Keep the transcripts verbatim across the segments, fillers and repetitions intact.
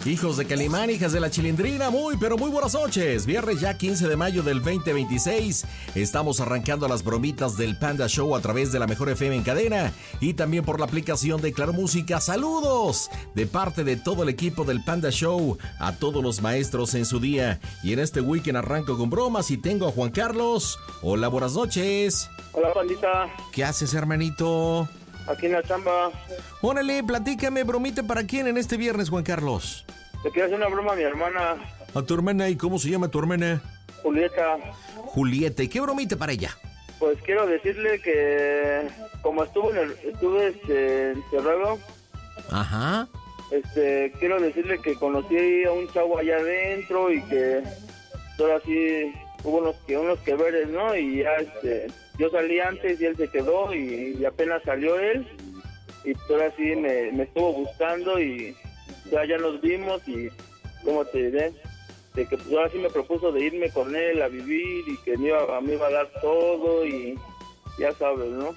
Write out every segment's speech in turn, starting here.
Hijos de Calimán, hijas de la Chilindrina, muy pero muy buenas noches. Viernes ya quince de mayo del veinte veintiséis. Estamos arrancando las bromitas del Panda Show a través de la Mejor F M en cadena y también por la aplicación de Claro Música. Saludos de parte de todo el equipo del Panda Show a todos los maestros en su día. Y en este weekend arranco con bromas y tengo a Juan Carlos. Hola, buenas noches. Hola, pandita. ¿Qué haces, hermanito? Aquí en la chamba. Órale, platícame, bromita para quién en este viernes, Juan Carlos. Le quiero hacer una broma a mi hermana. ¿A tu hermana? ¿Y cómo se llama tu hermana? Julieta. Julieta, ¿y qué bromita para ella? Pues quiero decirle que como estuvo en el, estuve este, encerrado. Ajá. Este, quiero decirle que conocí a un chavo allá adentro y que ahora sí hubo unos que unos que veres, ¿no? Y ya este, yo salí antes y él se quedó y, y apenas salió él y ahora sí me, me estuvo buscando y ya ya nos vimos y cómo te diré, de que pues ahora sí me propuso de irme con él a vivir y que me iba, me iba a dar todo y ya sabes, ¿no?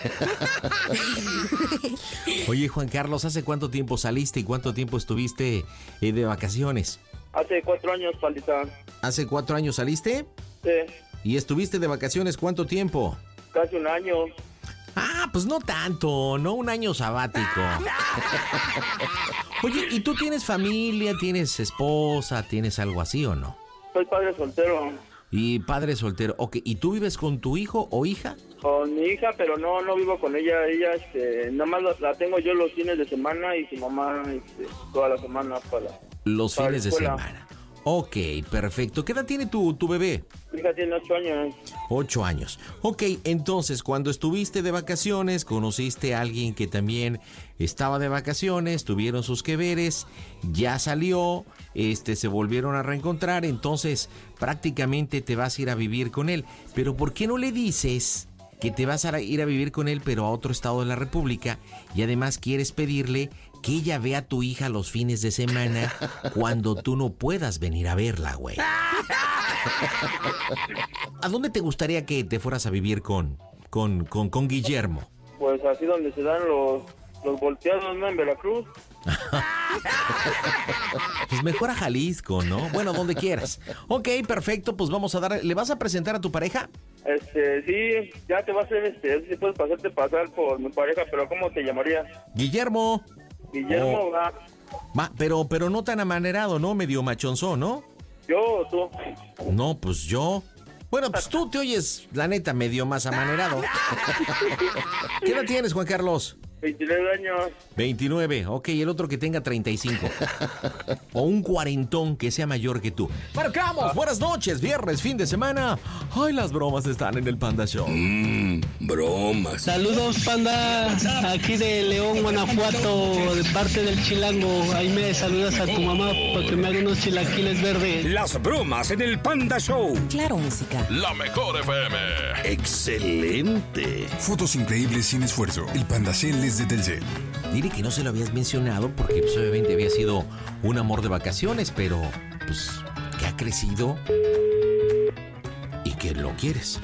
Oye, Juan Carlos, ¿hace cuánto tiempo saliste y cuánto tiempo estuviste eh, de vacaciones? Hace cuatro años, pandita. ¿Hace cuatro años saliste? Sí. ¿Y estuviste de vacaciones cuánto tiempo? Casi un año. Ah, pues no tanto, no un año sabático. Oye, ¿y tú tienes familia, tienes esposa, tienes algo así o no? Soy padre soltero. Y padre soltero, ok, ¿y tú vives con tu hijo o hija? Con mi hija, pero no no vivo con ella. Ella, este, nada más la, la tengo yo los fines de semana y su mamá, este, toda la semana para Los para fines de semana. Ok, perfecto. ¿Qué edad tiene tu, tu bebé? Mi hija tiene ocho años. Ocho años. Ok, entonces, cuando estuviste de vacaciones, conociste a alguien que también estaba de vacaciones, tuvieron sus que veres, ya salió, este, se volvieron a reencontrar, entonces prácticamente te vas a ir a vivir con él. Pero ¿por qué no le dices que te vas a ir a vivir con él, pero a otro estado de la República, y además quieres pedirle que ella vea a tu hija los fines de semana cuando tú no puedas venir a verla, güey? ¿A dónde te gustaría que te fueras a vivir con, con, con, con Guillermo? Pues así donde se dan los, los volteados, ¿no? En Veracruz. Pues mejor a Jalisco, ¿no? Bueno, donde quieras. Ok, perfecto, pues vamos a dar... ¿Le vas a presentar a tu pareja? Este, sí, ya te va a hacer, este, si puedes pasarte pasar por mi pareja, pero ¿cómo te llamarías? Guillermo. Guillermo, oh. va. Va, pero, pero no tan amanerado, ¿no? Medio machonzón, ¿no? ¿Yo o tú? No, pues yo. Bueno, pues tú te oyes, la neta, medio más amanerado. ¿Qué edad tienes, Juan Carlos? veintinueve años. veintinueve, ok, el otro que tenga treinta y cinco. O un cuarentón que sea mayor que tú. ¡Marcamos! Buenas noches, viernes, fin de semana. Ay, las bromas están en el Panda Show. Mmm, bromas. Saludos, Panda. Aquí de León, Guanajuato, de parte del Chilango. Ahí me saludas a tu mamá para que me haga unos chilaquiles verdes. Las bromas en el Panda Show. Claro Música. La Mejor F M. Excelente. Fotos increíbles sin esfuerzo. El Panda Cel desde Telcel. Diré que no se lo habías mencionado porque pues, obviamente había sido un amor de vacaciones, pero pues que ha crecido y que lo quieres.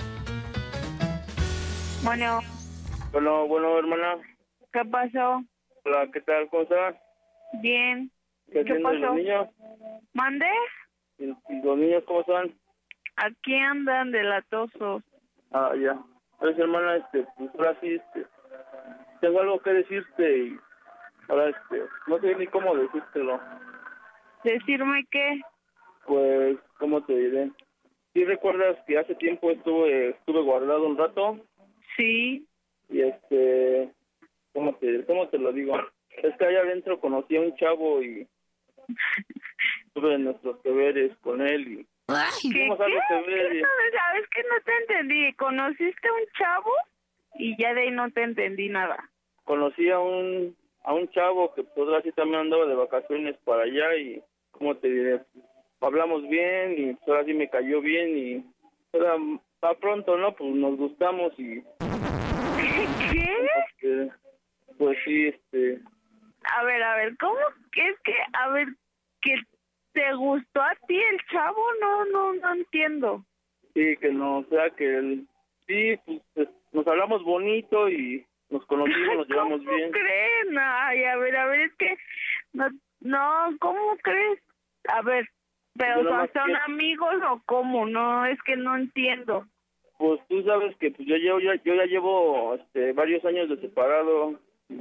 Bueno. Bueno, bueno, hermana. ¿Qué pasó? Hola, ¿qué tal? ¿Cómo estás? Bien. ¿Qué, ¿Qué pasó? los niños? ¿Mandé? ¿Y, y los niños cómo están? Aquí andan de latosos. Ah, ya. Pues, hermana, este, pues ahora sí, este, tengo algo que decirte y ahora, este, no sé ni cómo decírtelo. ¿Decirme qué? Pues, ¿cómo te diré? ¿Sí recuerdas que hace tiempo estuve estuve guardado un rato? Sí. Y este, ¿cómo te, cómo te lo digo? Es que allá adentro conocí a un chavo y tuve nuestros deberes con él y ¿Qué? ¿Qué? algo que ver y... No, ¿sabes que no te entendí? ¿Conociste a un chavo? Y ya de ahí no te entendí nada. Conocí a un a un chavo que pues así también andaba de vacaciones para allá y, ¿cómo te diré? Hablamos bien y pues, ahora sí me cayó bien y era a pronto, ¿no? Pues nos gustamos y... ¿Qué? Pues, pues sí, este... A ver, a ver, ¿cómo? Es que, a ver, que te gustó a ti el chavo, no, no, no entiendo. Sí, que no, o sea, que él... Sí, pues, pues nos hablamos bonito y nos conocimos, nos llevamos ¿Cómo bien. creen? Ay, a ver, a ver, es que no, No, ¿cómo crees? A ver, pero Yo nomás ¿son quiero- amigos o cómo? No, es que no entiendo. Pues tú sabes que pues yo llevo, yo, yo ya llevo este, varios años de separado.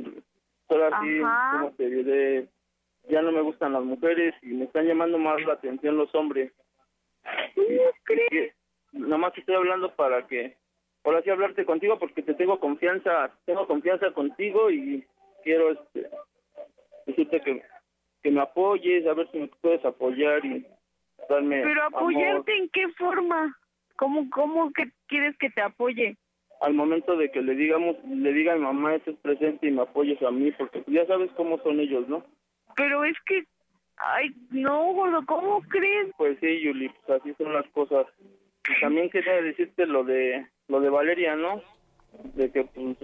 Ahora sí, Ajá. como te diré, ya no me gustan las mujeres y me están llamando más la atención los hombres. ¿Cómo Y crees? que, nomás te estoy hablando para que, ahora sí hablarte contigo porque te tengo confianza, tengo confianza contigo y quiero este, decirte que, que me apoyes, a ver si me puedes apoyar y darme Pero amor. apoyarte en qué forma? ¿Cómo, cómo que quieres que te apoye? Al momento de que le digamos, le diga a mi mamá estés presente y me apoyes a mí, porque ya sabes cómo son ellos, ¿no? Pero es que, ay, no, gordo, ¿cómo crees? Pues sí, Yuli, pues así son las cosas. Y también quería decirte lo de lo de Valeria, ¿no? De que pues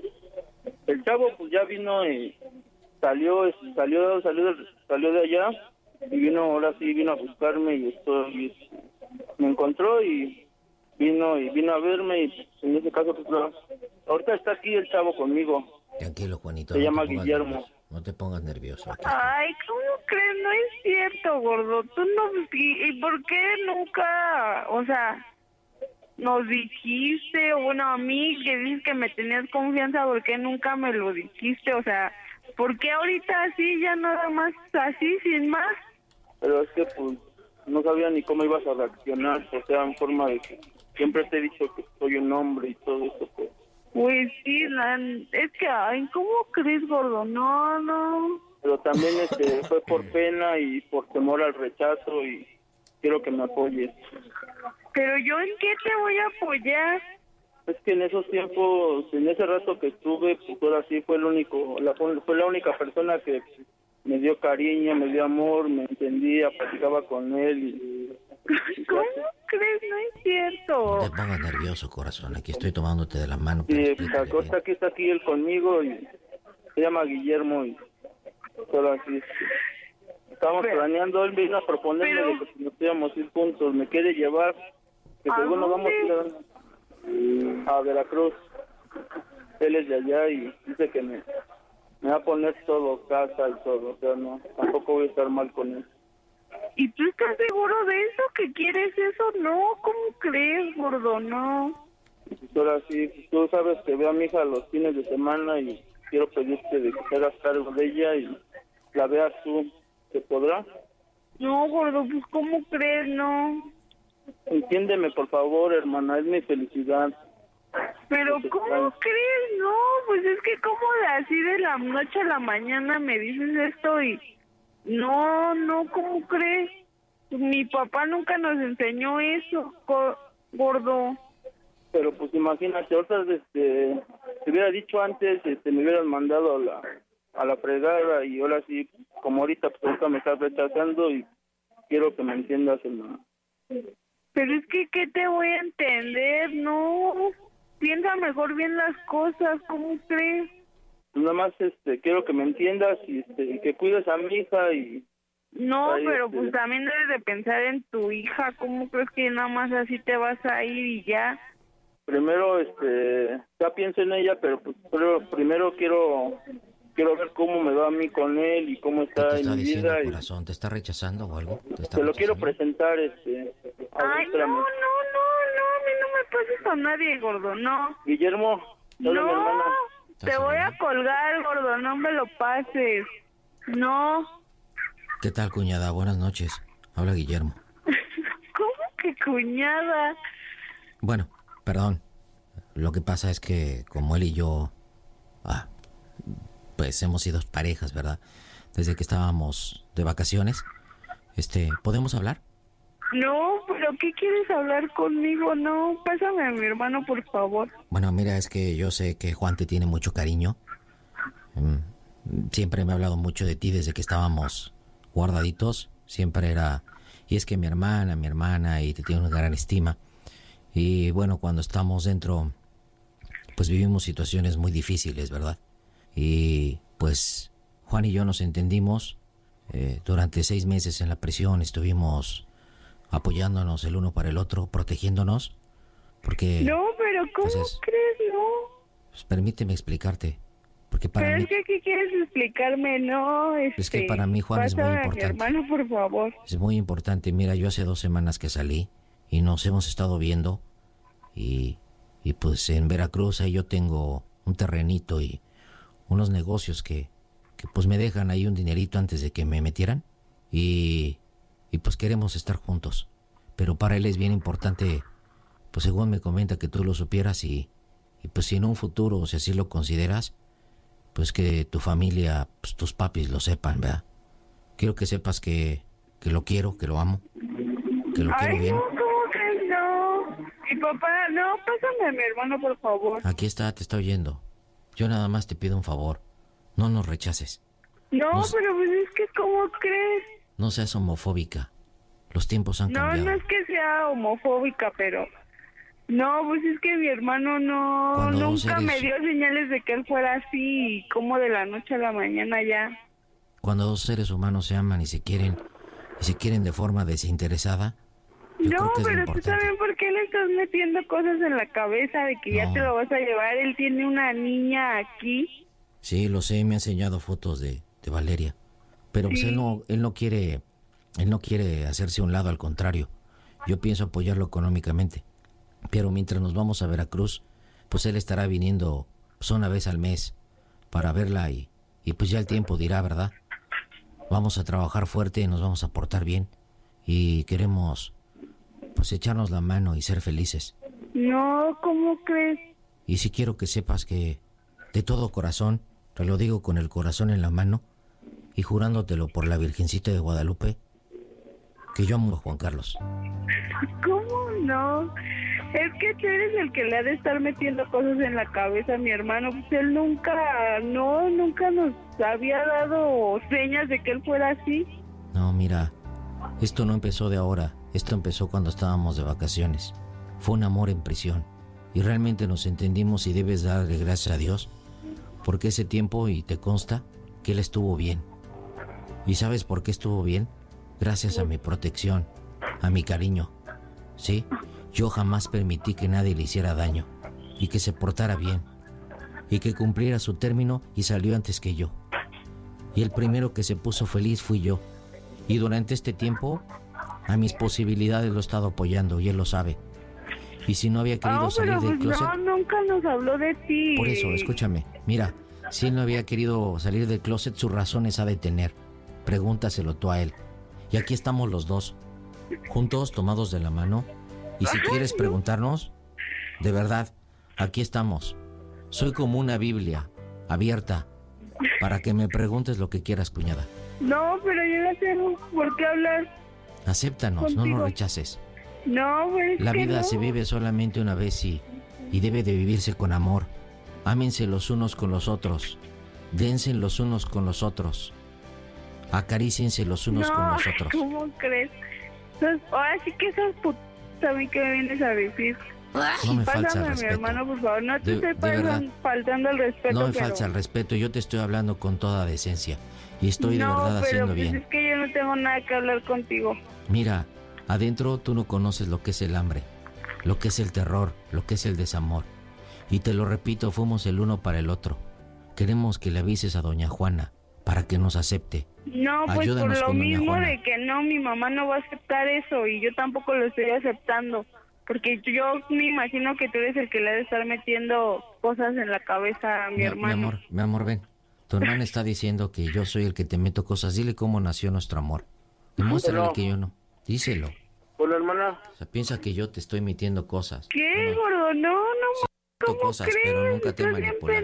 el chavo pues ya vino y salió, es- salió, salió, de, salió de allá y vino, ahora sí vino a buscarme y esto y me encontró y vino y vino a verme y en ese caso pues no. Ahorita está aquí el chavo conmigo. Tranquilo, Juanito. Se no te llama pongas Guillermo. nervioso, No te pongas nervioso. Aquí. Ay, ¿cómo crees? No es cierto, gordo. Tú no... ¿Y, y por qué nunca, o sea, nos dijiste? O bueno, a mí que dices que me tenías confianza, ¿por qué nunca me lo dijiste? O sea, ¿por qué ahorita así, ya nada más así, sin más? Pero es que pues no sabía ni cómo ibas a reaccionar, o sea, en forma de que siempre te he dicho que soy un hombre y todo eso, pues. Pues sí, la- es que, ay, ¿cómo crees, gordo? No, no. Pero también este fue por pena y por temor al rechazo y quiero que me apoyes. Pero yo, ¿en qué te voy a apoyar? Es que en esos tiempos, en ese rato que estuve, pues ahora sí fue el único, la, fue la única persona que me dio cariño, me dio amor, me entendía, platicaba con él y... ¿Cómo crees? No es No cierto. te pongas nervioso, corazón. Aquí estoy tomándote de la mano. Sí, pero pues explícale acá está bien. aquí, está aquí él conmigo y se llama Guillermo y solo así. Estábamos Pero- planeando, él vino a proponerme pero- de que si nos íbamos a ir juntos, me quiere llevar, que ¿A según nos vamos a ir a, a Veracruz. Él es de allá y dice que me, me va a poner todo, casa y todo, o sea, no, tampoco voy a estar mal con él. ¿Y tú estás seguro de eso? ¿Que quieres eso? No, ¿cómo crees, gordo? No. Y pues ahora sí, pues tú sabes que veo a mi hija los fines de semana y quiero pedirte de que te hagas cargo de ella y la veas tú. ¿Se podrá? No, gordo, pues ¿cómo crees? No. Entiéndeme, por favor, hermana, es mi felicidad. Pero Pues, ¿cómo claro. crees? No, pues es que como de así de la noche a la mañana me dices esto y... No, no, ¿cómo crees? Mi papá nunca nos enseñó eso, go- gordo. Pero pues imagínate, ahorita este, te hubiera dicho antes, este, me hubieran mandado a la, a la fregada y ahora sí, como ahorita pues ahorita me estás rechazando y quiero que me entiendas, hermana. Pero es que, ¿qué te voy a entender? No, piensa mejor bien las cosas, ¿cómo crees? Nada más este, quiero que me entiendas y, este, y que cuides a mi hija y No, Ay, pero este- pues también debes de pensar en tu hija, ¿cómo crees que nada más así te vas a ir y ya? primero este ya pienso en ella, pero pues pero primero quiero quiero ver cómo me va a mí con él y cómo ¿Qué está te en está mi diciendo, vida y corazón? ¿Te está rechazando o algo? ¿Te, está te lo quiero rechazando? presentar este a ver, Ay, no, espérame. no, no, no, a mí no me pases con nadie, gordo, no. Guillermo, habla mi No, hermana. te voy a colgar, gordo, no me lo pases. No. ¿Qué tal, cuñada? Buenas noches. Habla Guillermo. ¿Cómo que cuñada? Bueno, perdón. Lo que pasa es que como él y yo, ah, pues hemos sido parejas, ¿verdad? Desde que estábamos de vacaciones. Este, ¿podemos hablar? No, pero ¿qué quieres hablar conmigo? No, pásame a mi hermano, por favor. Bueno, mira, es que yo sé que Juan te tiene mucho cariño. Mm, Siempre me ha hablado mucho de ti desde que estábamos guardaditos. Siempre era... Y es que mi hermana, mi hermana, y te tiene una gran estima. Y bueno, cuando estamos dentro, pues vivimos situaciones muy difíciles, ¿verdad? Y pues Juan y yo nos entendimos. Eh, durante seis meses en la prisión estuvimos apoyándonos el uno para el otro, protegiéndonos. Porque... No, pero ¿cómo pues es- crees? No. Pues permíteme explicarte, porque Porque para Pero mí... es que aquí quieres explicarme, ¿no? Este, Es que para mí, Juan, es muy pásame a mi importante. hermano, por favor. Es muy importante. Mira, yo hace dos semanas que salí y nos hemos estado viendo y, y pues en Veracruz ahí yo tengo un terrenito y unos negocios que, que pues me dejan ahí un dinerito antes de que me metieran y, y pues queremos estar juntos. Pero para él es bien importante, pues según me comenta, que tú lo supieras y, y pues si en un futuro, o si así lo consideras, pues que tu familia, pues tus papis lo sepan, ¿verdad? Quiero que sepas que, que lo quiero, que lo amo, que lo quiero Ay, bien. no, ¿cómo que no? Mi papá, no, pásame a mi hermano, por favor. Aquí está, te está oyendo. Yo nada más te pido un favor. No nos rechaces. No, No, pero pues es que, ¿cómo crees? No seas homofóbica. Los tiempos han No, cambiado. no es que sea homofóbica, pero... No, pues es que mi hermano no... Cuando dos Nunca eres- me dio señales de que él fuera así, y como de la noche a la mañana ya. Cuando dos seres humanos se aman y se quieren, y se quieren de forma desinteresada, yo No, creo que es lo pero tú importante. también, ¿por qué le estás metiendo cosas en la cabeza de que ya No. te lo vas a llevar? Él tiene una niña aquí. Sí, lo sé, me ha enseñado fotos de, de Valeria. Pero pues Sí. él no, él no quiere, él no quiere hacerse a un lado, al contrario. Yo pienso apoyarlo económicamente. Pero mientras nos vamos a Veracruz, pues él estará viniendo pues, una vez al mes para verla y, y pues ya el tiempo dirá, ¿verdad? Vamos a trabajar fuerte, nos vamos a portar bien y queremos pues echarnos la mano y ser felices. No, ¿cómo crees? Y sí quiero que sepas que de todo corazón, te lo digo con el corazón en la mano y jurándotelo por la Virgencita de Guadalupe, que yo amo a Juan Carlos. ¿Cómo no? Es que tú eres el que le ha de estar metiendo cosas en la cabeza a mi hermano. Pues él nunca, no, nunca nos había dado señas de que él fuera así. No, mira, esto no empezó de ahora, esto empezó cuando estábamos de vacaciones. Fue un amor en prisión y realmente nos entendimos y debes darle gracias a Dios porque ese tiempo, y te consta, que él estuvo bien. ¿Y sabes por qué estuvo bien? Gracias a mi protección, a mi cariño. ¿Sí? Yo jamás permití que nadie le hiciera daño y que se portara bien y que cumpliera su término y salió antes que yo. Y el primero que se puso feliz fui yo. Y durante este tiempo, a mis posibilidades lo he estado apoyando y él lo sabe. Y si no había querido No, salir pero del pues closet... no, nunca nos habló de ti. Por eso, escúchame, mira, si él no había querido salir del closet, sus razones ha de tener. Pregúntaselo tú a él. Y aquí estamos los dos, juntos, tomados de la mano. Y si quieres preguntarnos, de verdad, aquí estamos. Soy como una Biblia, abierta, para que me preguntes lo que quieras, cuñada. No, pero yo no tengo por qué hablar. Acéptanos, no Contigo. nos rechaces. No, pues La que vida no. se vive solamente una vez y, y debe de vivirse con amor. Ámense los unos con los otros. Dense los unos con los otros. Acaríciense los unos no, con los otros. ¿cómo crees? Sos- Ahora sí que esas putas a mí que me vienes a decir. No me falta Pásame el a mi respeto. hermano, por favor. No te De- estoy de verdad. faltan- faltando el respeto, No me pero... falta el respeto, yo te estoy hablando con toda decencia. Y estoy de no, verdad pero haciendo pues bien. es que yo no tengo nada que hablar contigo. Mira, adentro tú no conoces lo que es el hambre, lo que es el terror, lo que es el desamor. Y te lo repito, fuimos el uno para el otro. Queremos que le avises a doña Juana para que nos acepte. No, pues Ayúdanos por lo con doña mismo Juana. de que no, mi mamá no va a aceptar eso y yo tampoco lo estoy aceptando. Porque yo me imagino que tú eres el que le ha de estar metiendo cosas en la cabeza a mi, Mi, hermano. mi amor, mi amor, ven. Tu hermana está diciendo que yo soy el que te meto cosas. Dile cómo nació nuestro amor. Demuéstrale Pero- que yo no. Díselo. Hola, hermana. O sea, piensa que yo te estoy metiendo cosas. ¿Qué, No, gordo? No, no, meto ¿cómo cosas, crees? pero nunca te he Estás bien manipulado.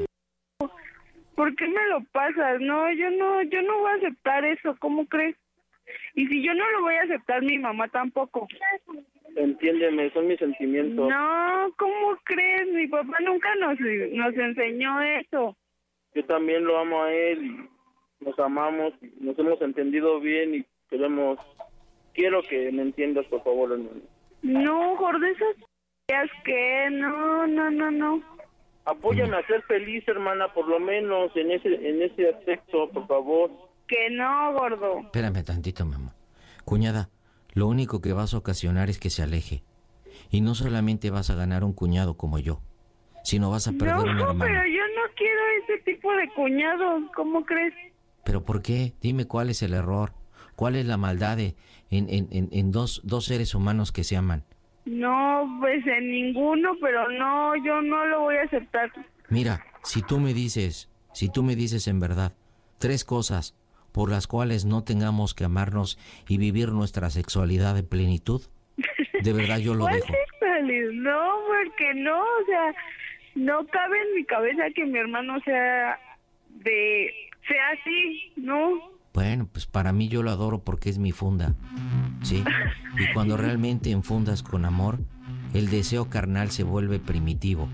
¿por qué me lo pasas? No, yo no, yo no voy a aceptar eso, ¿cómo crees? Y si yo no lo voy a aceptar, mi mamá tampoco. Entiéndeme, son mis sentimientos. No, ¿cómo crees? Mi papá nunca nos, nos enseñó eso. Yo también lo amo a él y nos amamos, nos hemos entendido bien y queremos... Quiero que me entiendas, por favor, hermano. No, gordo, esas ideas que no, no, no, no. Apóyame a ser feliz, hermana, por lo menos en ese en ese aspecto, por favor. Que no, gordo. Espérame tantito, mi amor. Cuñada, lo único que vas a ocasionar es que se aleje. Y no solamente vas a ganar un cuñado como yo, sino vas a perder un No, hermano. pero yo no quiero ese tipo de cuñados, ¿cómo crees? ¿Pero por qué? Dime cuál es el error, cuál es la maldad de, en, en, en, en dos, dos seres humanos que se aman. No, pues en ninguno, pero no, yo no lo voy a aceptar. Mira, si tú me dices, si tú me dices en verdad, tres cosas por las cuales no tengamos que amarnos y vivir nuestra sexualidad de plenitud, de verdad yo lo ¿Cuál dejo. sexualidad? No, porque no, o sea, no cabe en mi cabeza que mi hermano sea de, sea así, ¿no? Bueno, pues para mí yo lo adoro porque es mi funda, ¿sí? Y cuando realmente enfundas con amor, el deseo carnal se vuelve primitivo.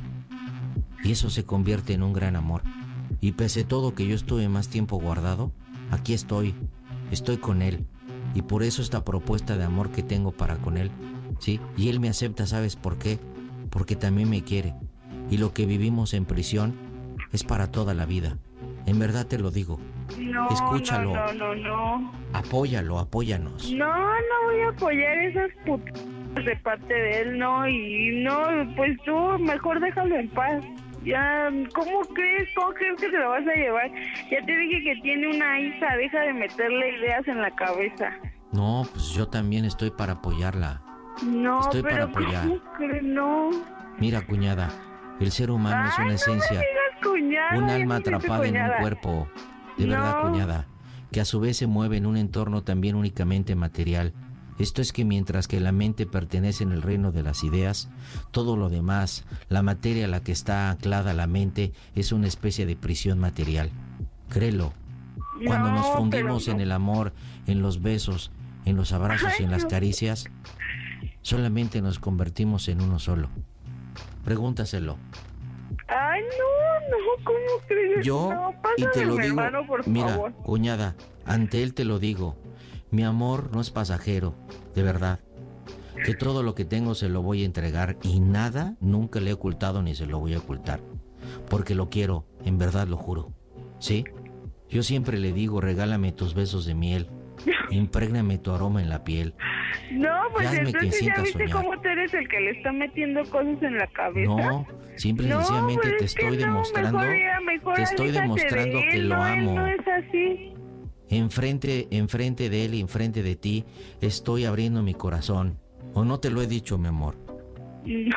Y eso se convierte en un gran amor. Y pese a todo que yo estuve más tiempo guardado, aquí estoy, estoy con él. Y por eso esta propuesta de amor que tengo para con él, ¿sí? Y él me acepta, ¿sabes por qué? Porque también me quiere. Y lo que vivimos en prisión es para toda la vida. En verdad te lo digo. No, Escúchalo. no, no, no, no. Apóyalo, apóyanos. No, no voy a apoyar esas putas de parte de él, no, y no, pues tú mejor déjalo en paz. Ya, ¿cómo crees? ¿Cómo crees que te lo vas a llevar? Ya te dije que tiene una hija, deja de meterle ideas en la cabeza. No, pues yo también estoy para apoyarla. No, Estoy pero para apoyar. ¿cómo crees? No. Mira, cuñada, el ser humano es Ay, una no esencia, me digas cuñada, un ya alma no soy tu atrapada en un cuñada. cuerpo, de verdad, No. cuñada, que a su vez se mueve en un entorno también únicamente material. Esto es que mientras que la mente pertenece en el reino de las ideas, todo lo demás, la materia a la que está anclada la mente, es una especie de prisión material. Créelo. Cuando No, nos fundimos pero no. en el amor, en los besos, en los abrazos y en las Ay, no. caricias, solamente nos convertimos en uno solo. Pregúntaselo. Ay, no, no, ¿cómo crees? Yo, no, y te lo mi digo, hermano, por mira, favor. cuñada, ante él te lo digo, mi amor no es pasajero, de verdad, que todo lo que tengo se lo voy a entregar y nada nunca le he ocultado ni se lo voy a ocultar, porque lo quiero, en verdad lo juro, ¿sí? Yo siempre le digo, regálame tus besos de miel, imprégname tu aroma en la piel. No, pues Hazme que entonces ya sienta viste soñar. cómo tú eres el que le está metiendo cosas en la cabeza. No, simple y No, sencillamente pero te es que estoy no, demostrando, mejor ya, mejor te estoy aléjate demostrando de que él, lo no, él amo. no es así. Enfrente, enfrente de él y enfrente de ti, estoy abriendo mi corazón. ¿O no te lo he dicho, mi amor? No.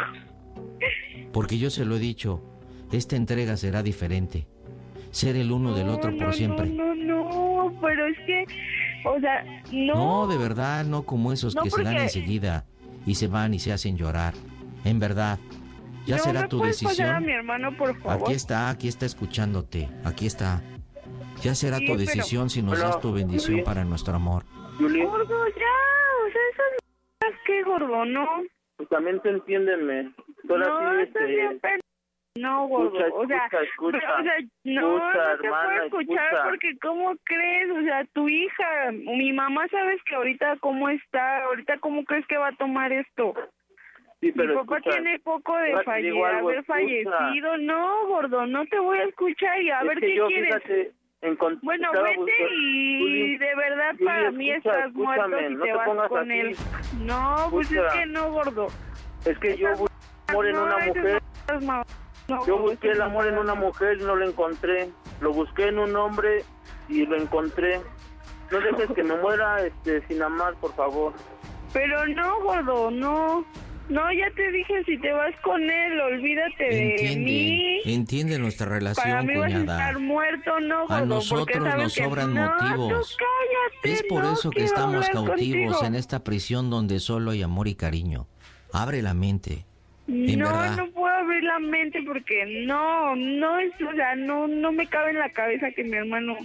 Porque yo se lo he dicho, esta entrega será diferente. Ser el uno del otro No, por no, siempre. No, no, no, pero es que, o sea, no. No, de verdad, no como esos No, que se dan porque- enseguida y se van y se hacen llorar. En verdad, ya no será me tu puedes pasar a decisión. mi hermano, por favor. Aquí está, aquí está escuchándote, aquí está. Ya será Sí, tu pero- decisión si nos Hola, das tu bendición Juli. para nuestro amor. Juli, Gordo, ya, o sea, esas m***as que, gordo, no. pues también te entiéndeme. Ahora No, sí, estás este, bien pen... No, gordo, escucha, o sea, escucha, escucha. o sea, no, Escucha, no te hermana, puedo escuchar escucha. porque ¿cómo crees? O sea, tu hija, mi mamá, ¿sabes que ahorita cómo está? Ahorita, ¿cómo crees que va a tomar esto? sí, pero Mi papá escucha, tiene poco de ahora te falle- digo algo, haber escucha. fallecido. No, gordo, no te voy a escuchar y a Es ver que qué yo, quieres. fíjate, encont- Bueno, estaba vete buscando- y Juli, de verdad Juli, para mí escucha, estás muerto escúchame, si no te te vas pongas con así. él. No, pues es Escucha. que no, gordo. Es que yo busqué amor en No, una esas mujer. no, no, no, Yo gordo, busqué el esas amor en no. una mujer y no lo encontré. Lo busqué en un hombre y lo encontré. No dejes que me muera este, sin amar, por favor. Pero no, gordo, no. No, ya te dije, si te vas con él, olvídate de Entiende, mí. entiende nuestra Para relación, mí vas a cuñada. estar muerto, no, gordo. A porque nosotros sabes nos que- sobran no, motivos. tú cállate, Es por no eso que quiero estamos hablar cautivos contigo. en esta prisión donde solo hay amor y cariño. Abre la mente. En No, verdad. no puedo abrir la mente porque no, no es, o sea, no, no me cabe en la cabeza que mi hermano,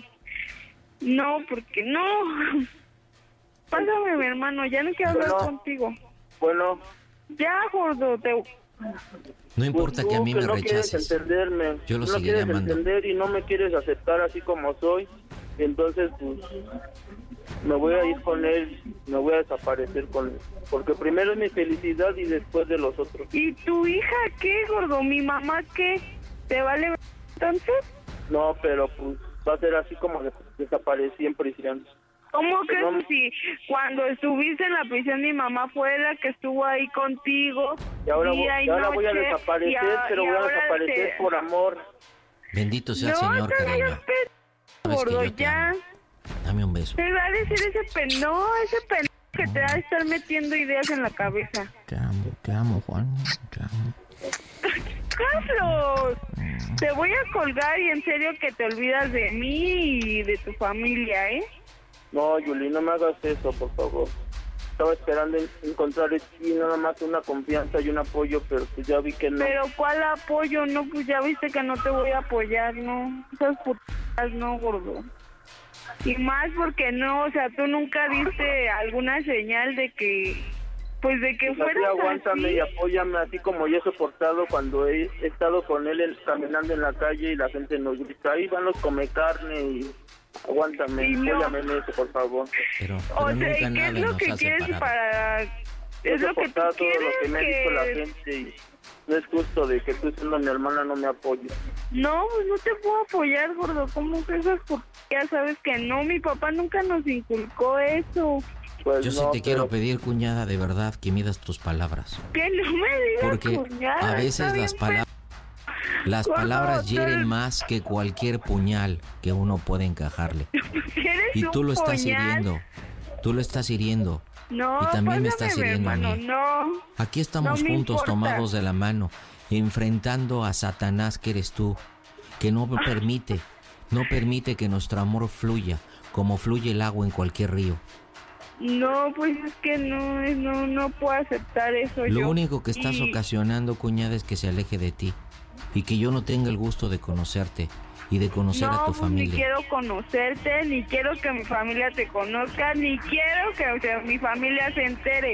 no, porque no. Pásame, mi hermano, ya no quiero hablar Bueno. contigo. Bueno, Ya, gordo, te... No importa pues que a tú mí que me no quieres rechaces. entenderme. Yo lo no seguiré quieres amando. entender y no me quieres aceptar así como soy. Entonces, pues, me voy a ir con él, me voy a desaparecer con él. Porque primero es mi felicidad y después de los otros. ¿Y tu hija qué, gordo? ¿Mi mamá qué? ¿Te vale entonces? No, pero pues va a ser así como de- desaparecí en prisión. ¿Cómo crees No. que si cuando estuviste en la prisión mi mamá fue la que estuvo ahí contigo Y ahora, voy, día y y ahora voy a noche, desaparecer, y a- pero y voy a ahora desaparecer te- por amor. Bendito sea no, el Señor, te cariño. hagas pe- Sabes que gordo, yo te ya. amo. Dame un beso. Te va a decir ese pen... No, ese pen... que te va a estar metiendo ideas en la cabeza. Te amo, te amo, Juan. Te amo. ¡Carlos! Te voy a colgar y en serio que te olvidas de mí y de tu familia, ¿eh? No, Yuli, no me hagas eso, por favor. Estaba esperando en- encontrar en ti nada más una confianza y un apoyo, pero pues ya vi que no. Pero ¿cuál apoyo? No, pues ya viste que no te voy a apoyar, ¿no? Esas putas no, gordo. Y más porque no, o sea, tú nunca diste alguna señal de que, pues de que Pues así fueras aguántame así. y apóyame, así como yo he soportado cuando he estado con él en- caminando en la calle y la gente nos grita, ahí van los come carne y aguántame, Y no. apóyame en eso, por favor. Pero, O pero sea, nunca ¿y qué nada es lo nos que ha quieres separado. para...? He Es lo que tú soportado todo quieres lo que me ha dicho la que... gente y no es justo de que tú siendo mi hermana no me apoyes. No, pues no te puedo apoyar, gordo. ¿Cómo que esas putas? Ya sabes que no, mi papá nunca nos inculcó eso. Pues Yo sí no, te quiero pero- pedir, cuñada, de verdad, que midas tus palabras. Que no me digas Porque cuñada, a veces está las bien palabras las Gordo, palabras tú hieren eres- más que cualquier puñal que uno puede encajarle. feo. Eres Y un tú lo estás puñal. hiriendo. Tú lo estás hiriendo. No, Y también me pásame, estás mi hiriendo a hermano, mí. no. Aquí estamos No me juntos, importa. tomados de la mano, enfrentando a Satanás que eres tú, que no permite, no permite que nuestro amor fluya como fluye el agua en cualquier río. No, pues es que no, es- no, no puedo aceptar eso Lo yo. único que estás Y- ocasionando, cuñada, es que se aleje de ti y que yo no tenga el gusto de conocerte y de conocer no, a tu pues, ni familia. quiero conocerte, ni quiero que mi familia te conozca, ni quiero que o sea, mi familia se entere,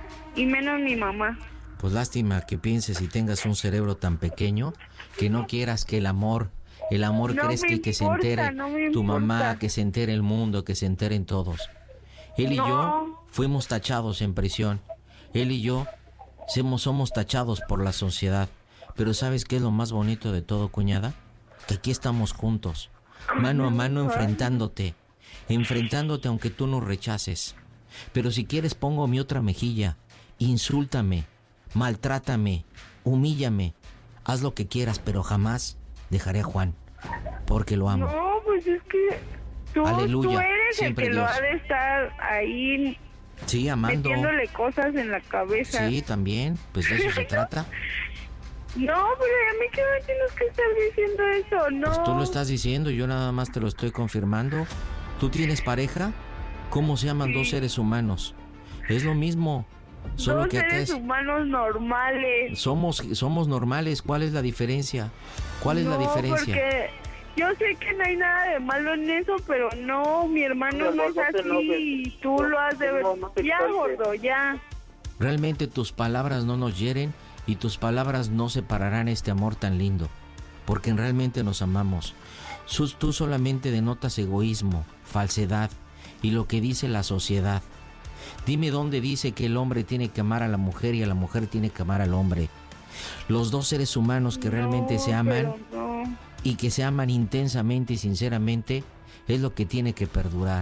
y menos mi mamá. Pues lástima que pienses y tengas un cerebro tan pequeño que no quieras que el amor, el amor No crezca me y que se importa, entere no me tu mamá, importa. que se entere el mundo, que se enteren todos. Él y No. yo fuimos tachados en prisión. Él y yo somos, somos tachados por la sociedad. Pero ¿sabes qué es lo más bonito de todo, cuñada? Que aquí estamos juntos, mano a mano, enfrentándote, enfrentándote aunque tú nos rechaces. Pero si quieres pongo mi otra mejilla, insúltame, maltrátame, humíllame, haz lo que quieras, pero jamás dejaré a Juan, porque lo amo. No, pues es que tú, Aleluya, tú eres siempre el que Dios. lo ha de estar ahí Sí, amando. metiéndole cosas en la cabeza. Sí, también, pues de eso se trata. No, pero a mí que me tienes que estar diciendo eso, no. Pues tú lo estás diciendo, yo nada más te lo estoy confirmando. ¿Tú tienes pareja? ¿Cómo se llaman Sí. dos seres humanos? Es lo mismo, solo Dos que acá seres es... humanos normales. Somos, somos normales, ¿cuál es la diferencia? ¿Cuál es la No, diferencia? porque yo sé que no hay nada de malo en eso, pero no, mi hermano No, no, no, es no te así enojes. y tú No, lo has de ver. no, no te Ya, exaltes. gordo, ya. Realmente tus palabras no nos hieren y tus palabras no separarán este amor tan lindo, porque realmente nos amamos. Sus- Tú solamente denotas egoísmo, falsedad y lo que dice la sociedad. Dime dónde dice que el hombre tiene que amar a la mujer y a la mujer tiene que amar al hombre. Los dos seres humanos que realmente No, se aman pero no. y que se aman intensamente y sinceramente es lo que tiene que perdurar.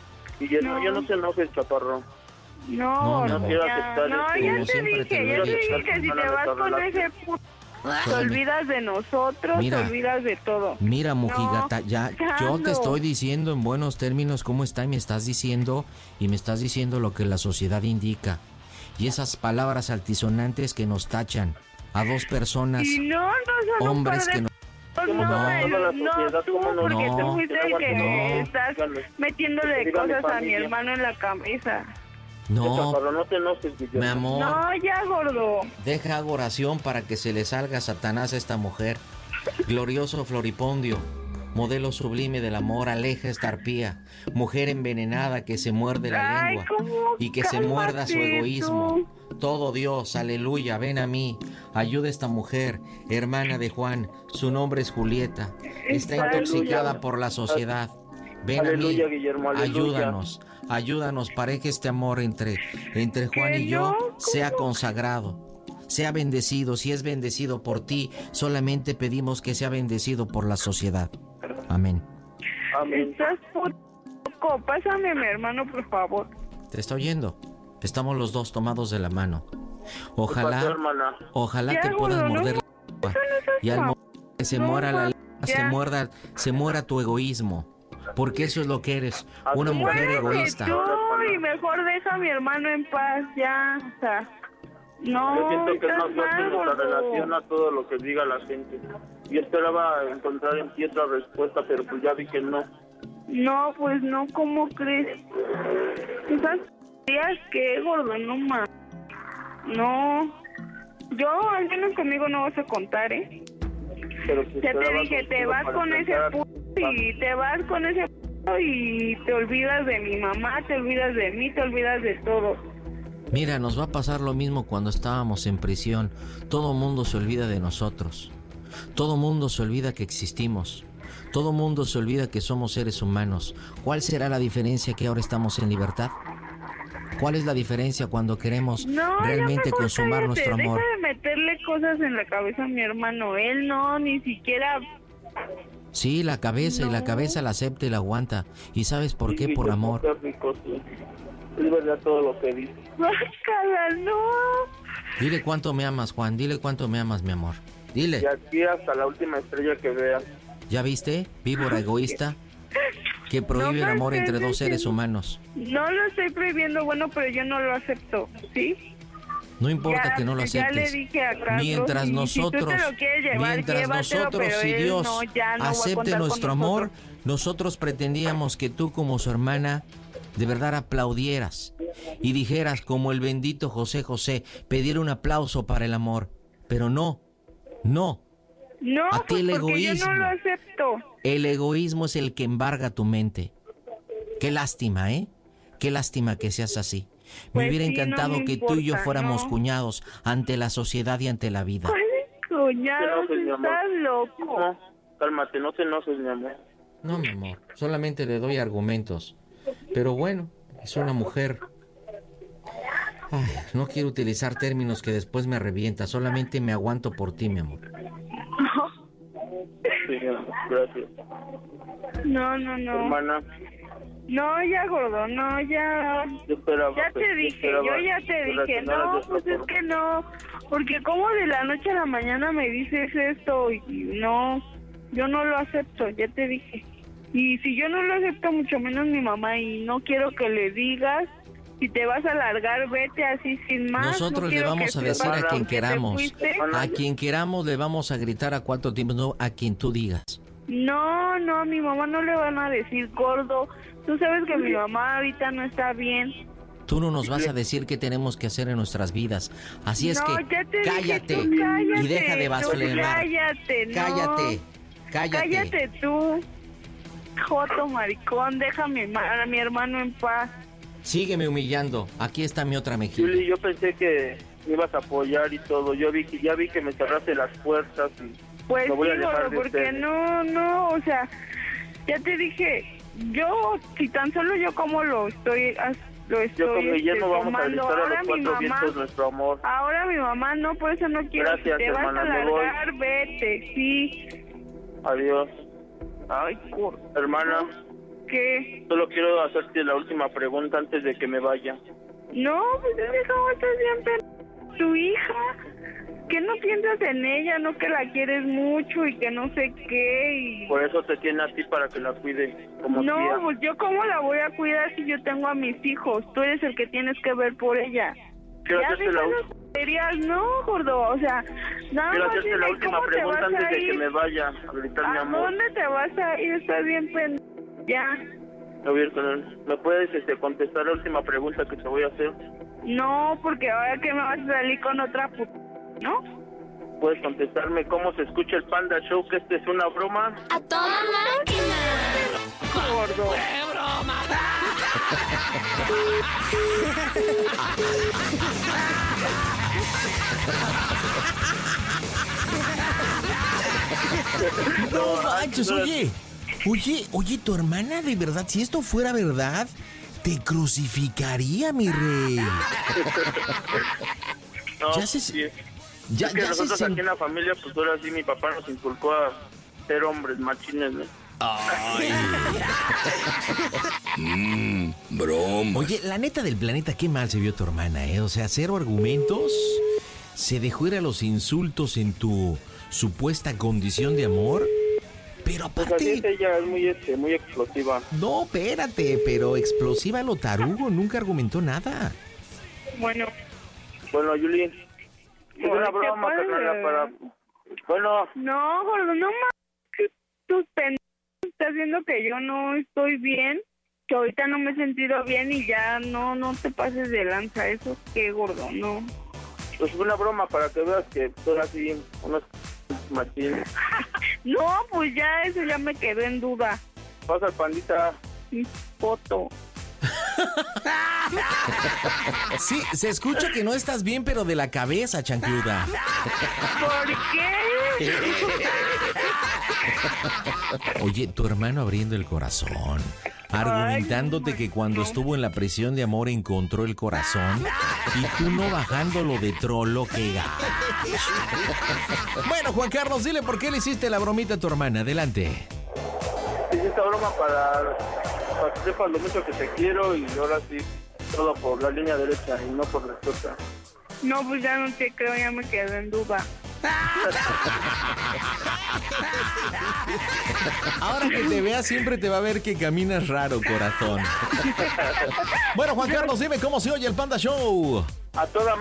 Y ya no, No. ya no se enojes, chaparro. No, No, mi no, amor. quiero ya, aceptar no, esto. ya Como te siempre te dije, lo ya he te dicho. dije que si te Hermana, vas me con hablas. ese puto, te Suéltame. olvidas de nosotros, Mira. te olvidas de todo. Mira, mojigata, ya yo te Alejandro. estoy diciendo en buenos términos cómo está y me estás diciendo y me estás diciendo lo que la sociedad indica. Y esas palabras altisonantes que nos tachan a dos personas, Y no, no son hombres un par que de no... ¿Cómo no, no? el- Toda la no, sociedad, tú, ¿cómo no? porque No, tú fuiste el que no. estás Dígame. metiéndole Dígame, cosas a mi familia. hermano en la cabeza. No, Chaparro, no te enojes, Guillermo. mi amor, No, ya, gordo. deja hago oración para que se le salga Satanás a esta mujer. Glorioso Floripondio, modelo sublime del amor, aleja esta arpía, mujer envenenada que se muerde la Ay, lengua ¿cómo? y que se muerda su Cálmate egoísmo. Todo Dios, aleluya, ven a mí, ayuda a esta mujer, hermana de Juan, su nombre es Julieta, está Aleluya. intoxicada por la sociedad. Ven Aleluya, a mí, Guillermo, aleluya. ayúdanos, ayúdanos para que este amor entre, entre Juan Que y yo no, sea ¿cómo? consagrado, sea bendecido. Si es bendecido por ti, solamente pedimos que sea bendecido por la sociedad. Amén. Amén. Estás poco. Pásame a mi hermano, por favor. Te estoy oyendo. Estamos los dos tomados de la mano. Ojalá, pasó, hermana? ojalá Ya, que puedas gordo, no, morder la Eso lengua no seas y al ma- momento que se no, muera la ma- lengua, se Ya. muerda, se muera tu egoísmo. Porque eso es lo que eres, una Así mujer es. egoísta. Tú, y mejor deja a mi hermano en paz, ya, o sea, no, Yo siento que es estás más fuerte mal, nuestra gordo. relación a todo lo que diga la gente. Yo esperaba encontrar en ti otra respuesta, pero pues ya vi que no. No, pues no, ¿cómo crees? ¿Esas días qué, gordo? No más. No. Yo, al menos conmigo no vas a contar, ¿eh? Pero pues Ya te esperaba dije, te contigo vas para con ese enfrentar- p... y te vas con ese p... y te olvidas de mi mamá, te olvidas de mí, te olvidas de todo. Mira, nos va a pasar lo mismo cuando estábamos en prisión. Todo mundo se olvida de nosotros. Todo mundo se olvida que existimos. Todo mundo se olvida que somos seres humanos. ¿Cuál será la diferencia que ahora estamos en libertad? ¿Cuál es la diferencia cuando queremos No, realmente ya mejor consumar cállate, nuestro amor? Deja de meterle cosas en la cabeza a mi hermano. Él no, ni siquiera... Sí, la cabeza y la No. cabeza la acepta y la aguanta. ¿Y sabes por qué? Sí, Por sí, amor. qué rico, sí. Es verdad todo lo que dice. Bácala, no. Dile cuánto me amas, Juan. Dile cuánto me amas, mi amor. Dile. Y aquí hasta la última estrella que veas. ¿Ya viste? Víbora egoísta. Que prohíbe No el amor me entre estés dos seres diciendo- humanos. No lo estoy prohibiendo, bueno, pero yo no lo acepto, ¿sí? No importa Ya- que no lo ya le aceptes. dije a Carlos, Mientras y si tú te nosotros, lo quieres llevar, mientras llévatelo, nosotros pero y él Dios no, ya no va a acepte contar con nuestro nosotros. amor, nosotros pretendíamos que tú como su hermana de verdad aplaudieras y dijeras como el bendito José José, pedir un aplauso para el amor. Pero no, no. No, A ti pues el porque yo egoísmo. no lo acepto. El egoísmo es el que embarga tu mente. Qué lástima, ¿eh? Qué lástima que seas así. Me Pues hubiera sí, no encantado me que tú y yo importa, fuéramos no. cuñados ante la sociedad y ante la vida. Cuñado, No te enojes, mi amor. estás loco. No, cálmate, no te enojes, mi amor. No, mi amor, solamente le doy argumentos. Pero bueno, es una mujer. Ay, no quiero utilizar términos que después me revienta, solamente me aguanto por ti, mi amor. Sí, mi amor, gracias. No, no, no. Hermana, No, ya, gordo, no, ya. yo esperaba... Ya pues, te yo dije, esperaba yo ya te que dije, reaccionaras no, de otra pues es forma. que no, porque como de la noche a la mañana me dices esto y no, yo no lo acepto, ya te dije. Y si yo no lo acepto, mucho menos mi mamá, y no quiero que le digas, si te vas a largar, vete así sin más. Nosotros no le quiero vamos que a decir sepas a quien que te queramos. fuiste. A quien queramos le vamos a gritar a cuatro tiempos, no a quien tú digas. No, no, a mi mamá no le van a decir gordo. Tú sabes que mi mamá ahorita no está bien. Tú no nos vas a decir qué tenemos que hacer en nuestras vidas. Así es No, que ya te dije, cállate, tú cállate, y deja de tú blasfemar. cállate, no. Cállate, cállate. Cállate tú, joto maricón, déjame a mi hermano en paz. Sígueme humillando. Aquí está mi otra mejilla. Juli, yo pensé que me ibas a apoyar y todo. Yo vi que ya vi que me cerraste las puertas y Pues me voy a sí, alejar gordo, de porque ustedes. no, no, o sea, ya te dije, yo, si tan solo yo como lo estoy, as- lo estoy Yo con Guillermo este, vamos a tomando, gritar a ahora los mi cuatro mamá, vientos nuestro amor. ahora mi mamá no, por eso no quiero, Gracias, si te vas hermana, a me voy. largar, vete, sí. Adiós. Ay, gordo, Hermana, ¿qué? solo quiero hacerte la última pregunta antes de que me vaya. No, pues es que cómo estás siempre tu hija, que no piensas en ella, no que la quieres mucho y que no sé qué y... Por eso te tiene a ti para que la cuide como No, tía. pues yo cómo la voy a cuidar si yo tengo a mis hijos, tú eres el que tienes que ver por ella. Quiero Ya hacerte deja la, las tonterías, no, gordo, o sea, nada quiero más hacerte dime la última cómo te pregunta vas antes a de que ir, me vaya a gritar mi ¿a amor. dónde te vas a ir? Estás bien pen... Ya, A ver, con él. ¿Me puedes este, contestar la última pregunta que te voy a hacer? no, porque ahora que me vas a salir con otra puta, ¿no? ¿Puedes contestarme cómo se escucha el Panda Show? ¿Que esta es una broma? ¡A toda máquina! Gordo. No manches, oye. Oye, oye, tu hermana, de verdad, si esto fuera verdad, te crucificaría, mi rey. No, Ya se- sí. Ya, es que ya se nosotros sen- aquí en la familia, pues ahora sí mi papá nos inculcó a ser hombres machines, ¿no? Ay. Mmm, broma. Oye, la neta del planeta, qué mal se vio tu hermana, ¿eh? O sea, cero argumentos. Se dejó ir a los insultos en tu supuesta condición de amor. Pero Pues así es, aparte, ella es muy, este, muy explosiva. no, espérate, pero explosiva lo tarugo, nunca argumentó nada. Bueno, Bueno, Yuli, es Ay, una ¿qué broma, pasa? carnal, para... Bueno, no, gordo, no más. Que tus pendejos estás viendo que yo no estoy bien, que ahorita no me he sentido bien y ya no, no te pases de lanza. Eso qué, gordo, no. pues una broma para que veas que son así unos machines. No, pues ya eso ya me quedó en duda. Pasa el pandita. Mi foto. Sí, se escucha que no estás bien, pero de la cabeza, chancluda. ¿Por qué? Oye, tu hermano abriendo el corazón, argumentándote que cuando estuvo en la prisión de amor encontró el corazón y tú no bajándolo de trolo, que gacho. Bueno, Juan Carlos, dile por qué le hiciste la bromita a tu hermana. Adelante. Hice esta broma para, para que sepas lo mucho que te quiero y ahora sí, todo por la línea derecha y no por la izquierda. No, pues ya no te creo, ya me quedé en duda. Ahora que te vea siempre te va a ver que caminas raro, corazón. Bueno, Juan Carlos, dime cómo se oye el Panda Show. A toda